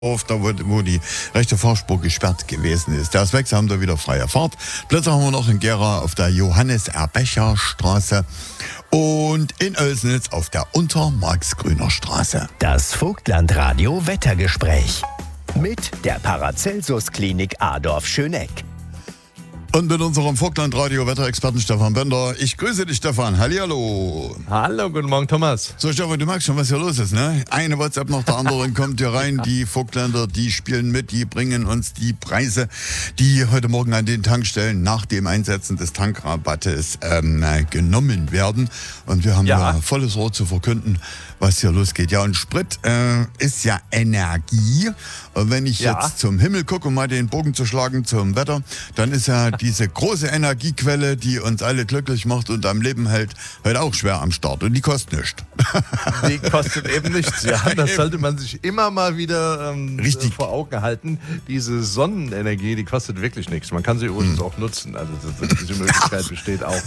Da wo die rechte Fahrspur gesperrt gewesen ist. Der ist weg, sie haben da wieder freie Fahrt. Plötzlich haben wir noch in Gera auf der Johannes-Erbecher-Straße und in Oelsnitz auf der Untermarksgrüner Straße. Das Vogtland-Radio Wettergespräch mit der Paracelsus-Klinik Adorf Schöneck. Und mit unserem Vogtland-Radio-Wetterexperten Stefan Bender. Ich grüße dich, Stefan. Hallihallo. Hallo, guten Morgen, Thomas. So, Stefan, du merkst schon, was hier los ist, ne? Eine WhatsApp nach der anderen kommt hier rein. Die Vogtländer, die spielen mit, die bringen uns die Preise, die heute Morgen an den Tankstellen nach dem Einsetzen des Tankrabattes genommen werden. Und wir haben ja volles Rohr zu verkünden, was hier losgeht. Ja, und Sprit ist ja Energie. Und wenn ich jetzt zum Himmel gucke, um mal den Bogen zu schlagen zum Wetter, dann ist ja diese große Energiequelle, die uns alle glücklich macht und am Leben hält, heute auch schwer am Start. Und die kostet nichts. Die kostet eben nichts, ja. Das sollte man sich immer mal wieder richtig vor Augen halten. Diese Sonnenenergie, die kostet wirklich nichts. Man kann sie übrigens auch nutzen. Also diese Möglichkeit besteht auch.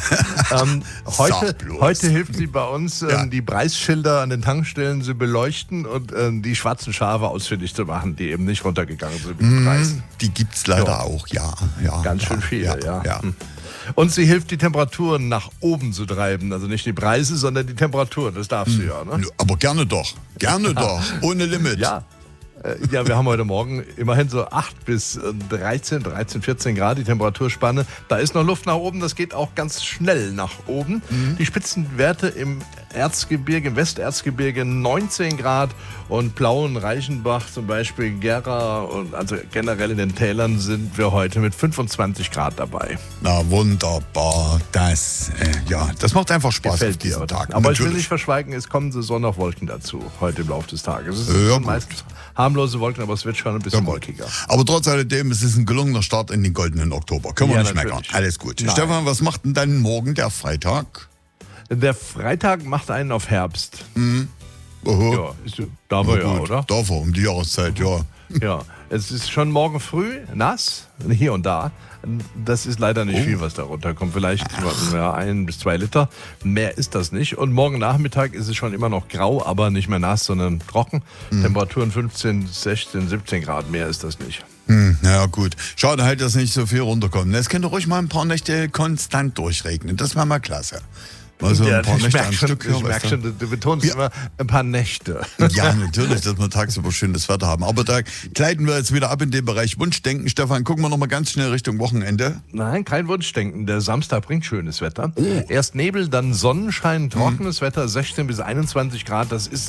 Heute hilft sie bei uns, die Preisschilder an den Tankstellen zu beleuchten und die schwarzen Schafe ausfindig zu machen, die eben nicht runtergegangen sind mit den Preisen. Die gibt es leider auch, ja. Ganz schön viele, ja. Und sie hilft, die Temperaturen nach oben zu treiben. Also nicht die Preise, sondern die Temperaturen. Das darfst du ja, ne? Aber gerne doch, ohne Limit. Ja, wir haben heute Morgen immerhin so 8 bis 13, 14 Grad, die Temperaturspanne. Da ist noch Luft nach oben, das geht auch ganz schnell nach oben. Die Spitzenwerte im Erzgebirge, im Westerzgebirge 19 Grad und Plauen, Reichenbach zum Beispiel, Gera und also generell in den Tälern sind wir heute mit 25 Grad dabei. Na wunderbar, das macht einfach Spaß auf diesen Tag. Aber ich will nicht verschweigen, es kommen Sonne auf Wolken dazu heute im Laufe des Tages. Es ist meistens harmlose Wolken, aber es wird schon ein bisschen wolkiger. Aber trotz alledem, es ist ein gelungener Start in den goldenen Oktober. Können wir nicht meckern. Alles gut. Nein. Stefan, was macht denn dann morgen der Freitag? Der Freitag macht einen auf Herbst. Ja, darf er ja, oder? Darf er, um die Jahreszeit, ja. Ja, es ist schon morgen früh nass, hier und da. Das ist leider nicht viel, was da runterkommt. Vielleicht 1 bis 2 Liter. Mehr ist das nicht. Und morgen Nachmittag ist es schon immer noch grau, aber nicht mehr nass, sondern trocken. Temperaturen 15, 16, 17 Grad. Mehr ist das nicht. Ja gut. Schade halt, dass nicht so viel runterkommt. Es könnte ruhig mal ein paar Nächte konstant durchregnen. Das wäre mal klasse. Also ein paar Nächte am Stück. Ich merke schon, du betonst immer ein paar Nächte. Ja, natürlich, dass wir tagsüber schönes Wetter haben. Aber da gleiten wir jetzt wieder ab in den Bereich Wunschdenken. Stefan, gucken wir noch mal ganz schnell Richtung Wochenende. Nein, kein Wunschdenken. Der Samstag bringt schönes Wetter. Erst Nebel, dann Sonnenschein, trockenes Wetter, 16 bis 21 Grad. Das ist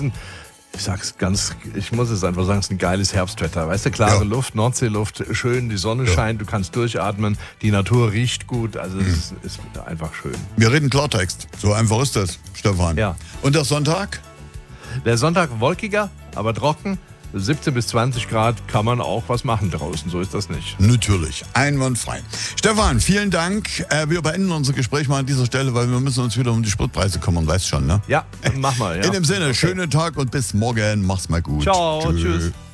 ich muss es einfach sagen, es ist ein geiles Herbstwetter. Weißt du, klare Luft, Nordseeluft, schön, die Sonne scheint, du kannst durchatmen, die Natur riecht gut, also es ist einfach schön. Wir reden Klartext, so einfach ist das, Stefan. Ja. Und der Sonntag? Der Sonntag wolkiger, aber trocken. 17 bis 20 Grad kann man auch was machen draußen, so ist das nicht. Natürlich, einwandfrei. Stefan, vielen Dank. Wir beenden unser Gespräch mal an dieser Stelle, weil wir müssen uns wieder um die Spritpreise kümmern, weißt schon, ne? Ja, mach mal. Ja. In dem Sinne, schönen Tag und bis morgen. Mach's mal gut. Ciao, tschüss.